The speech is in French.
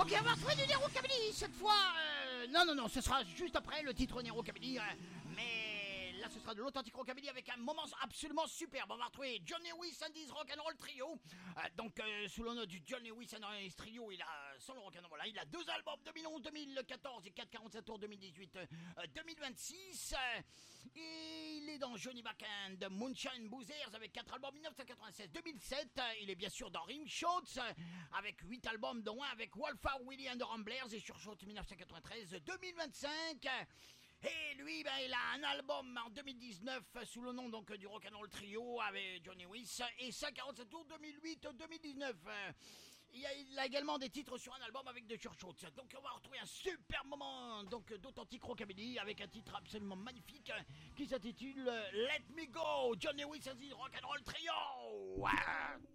Ok, on va retrouver du Nero Kameli cette fois. Non, ce sera juste après le titre Nero Kameli. Mais là, ce sera de l'authentique rockabilly avec un moment absolument superbe. On va retrouver Johnny Lewis and his Rock'n'Roll Trio. Sous le nom du Johnny Lewis and his Trio, il a solo rock'n'roll. Il a 2 albums 2011, 2014 et 447 tours 2018, 2026. Et il est dans Johnny Back and Moonshine Boozers avec 4 albums 1996, 2007. Il est bien sûr dans Rimshots avec 8 albums, dont un avec Wolfgang Willie and the Ramblers et Surshot 1993, 2025. Et lui, il a un album en 2019 sous le nom donc du Rock'n'Roll Trio avec Johnny Lewis et 147 tours 2008-2019. Il a également des titres sur un album avec The Church Shots. Donc on va retrouver un super moment donc d'authentique rockabilly avec un titre absolument magnifique qui s'intitule Let Me Go, Johnny Lewis and the Rock'n'Roll Trio.